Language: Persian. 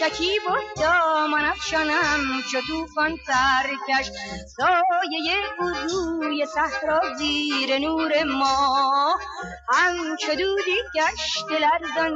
شکیب و دامن افشانم چو طوفان سرکش، سایه او روی صحرا زیر نور ماه، همچو دودی گشت لرزان